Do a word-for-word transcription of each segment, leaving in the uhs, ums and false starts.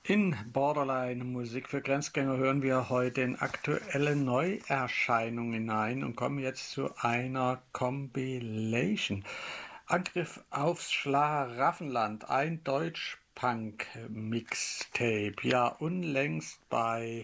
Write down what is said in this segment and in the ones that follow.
In Borderline Musik für Grenzgänger hören wir heute in aktuelle Neuerscheinungen hinein und kommen jetzt zu einer Compilation. Angriff aufs Schlaraffenland, ein Deutsch-Punk-Mixtape. Ja, unlängst bei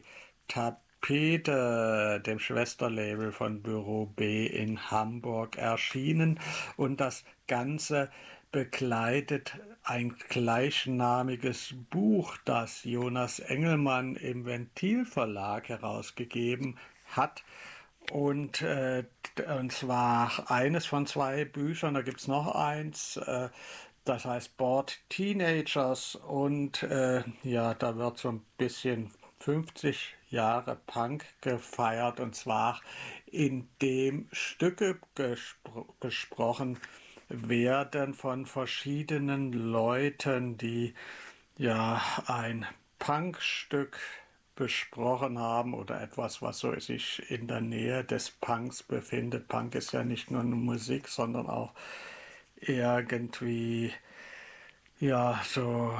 Tapete, dem Schwesterlabel von Büro B in Hamburg, erschienen. Und das Ganze begleitet ein gleichnamiges Buch, das Jonas Engelmann im Ventil Verlag herausgegeben hat. Und, äh, und zwar eines von zwei Büchern, da gibt es noch eins, äh, das heißt Bored Teenagers, und äh, ja, da wird so ein bisschen fünfzig Jahre Punk gefeiert, und zwar indem Stücke gespro gesprochen werden von verschiedenen Leuten, die ja ein Punkstück besprochen haben oder etwas, was so sich in der Nähe des Punks befindet. Punk ist ja nicht nur eine Musik, sondern auch irgendwie ja so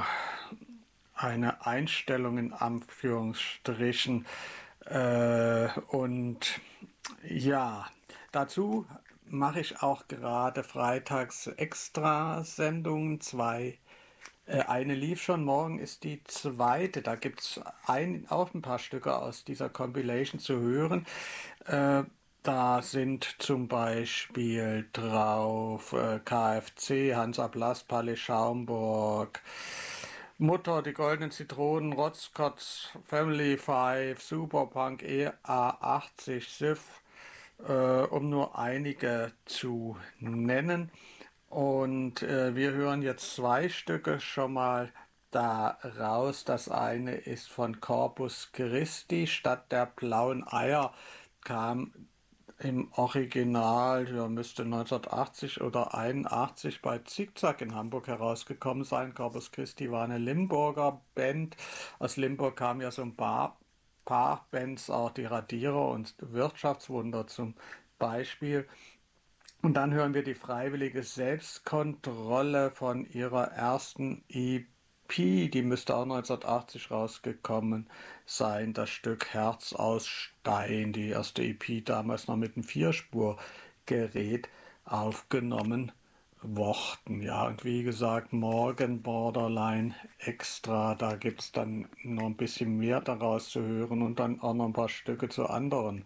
eine Einstellung in Anführungsstrichen. Äh, und ja, dazu mache ich auch gerade freitags Extra-Sendungen. Zwei, äh, eine lief schon, morgen ist die zweite. Da gibt es ein, auch ein paar Stücke aus dieser Compilation zu hören. Äh, da sind zum Beispiel drauf äh, K F C, Hansa Blass, Palais Schaumburg, Mutter, die goldenen Zitronen, Rotzkotz, Family Five, Superpunk, E A achtzig, Sif, äh, um nur einige zu nennen. Und äh, wir hören jetzt zwei Stücke schon mal da raus. Das eine ist von Corpus Christi, Stadt der blauen Eier, kam im Original, ja, müsste neunzehnhundertachtzig oder einundachtzig bei Zickzack in Hamburg herausgekommen sein. Corpus Christi war eine Limburger Band. Aus Limburg kamen ja so ein paar, paar Bands, auch die Radierer und Wirtschaftswunder zum Beispiel. Und dann hören wir die freiwillige Selbstkontrolle von ihrer ersten E P, die müsste auch neunzehnhundertachtzig rausgekommen sein, das Stück Herz aus Stein, die erste E P damals noch mit einem Vierspurgerät aufgenommen worden. Ja, und wie gesagt, morgen Borderline Extra, da gibt es dann noch ein bisschen mehr daraus zu hören und dann auch noch ein paar Stücke zu anderen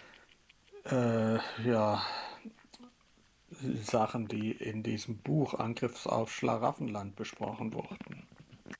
äh, ja, Sachen, die in diesem Buch Angriff auf Schlaraffenland besprochen wurden.